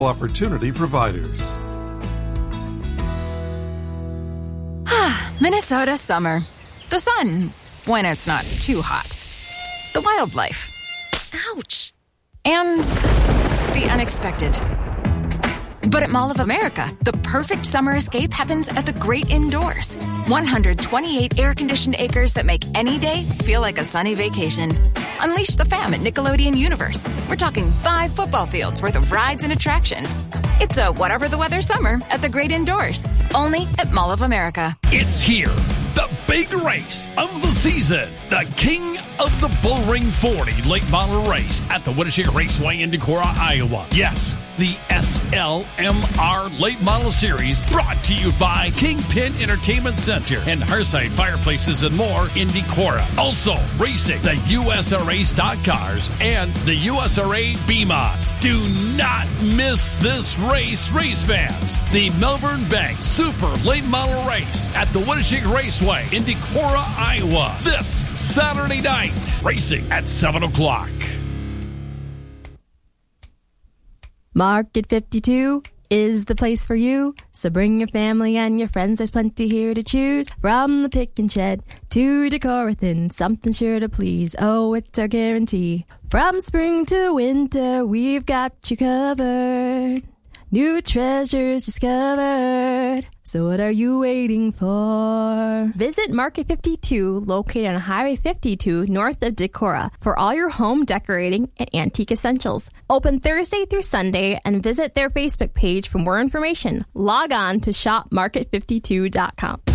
Opportunity providers. Minnesota summer. The sun, when it's not too hot. The wildlife. Ouch. And the unexpected. But at Mall of America, the perfect summer escape happens at the great indoors. 128 air-conditioned acres that make any day feel like a sunny vacation. Unleash the fam at Nickelodeon Universe. We're talking 5 football fields worth of rides and attractions. It's a whatever the weather summer at the great indoors. Only at Mall of America. It's here. The big race of the season. The King of the Bullring 40 late model race at the Winnebago Raceway in Decorah, Iowa. Yes, the SLMR Late Model Series, brought to you by Kingpin Entertainment Center and Hearthside Fireplaces and more in Decorah. Also racing the USRA stock cars and the USRA B-Mods. Do not miss this race fans. The Melbourne Bank Super Late Model Race at the Winnebago Raceway in Decorah, Iowa. This Saturday night, racing at 7 o'clock. Market 52 is the place for you. So bring your family and your friends. There's plenty here to choose. From the pick and shed to Decorathan, something sure to please. Oh, it's our guarantee. From spring to winter, we've got you covered. New treasures discovered. So what are you waiting for? Visit Market 52, located on Highway 52, north of Decorah, for all your home decorating and antique essentials. Open Thursday through Sunday, and visit their Facebook page for more information. Log on to shopmarket52.com.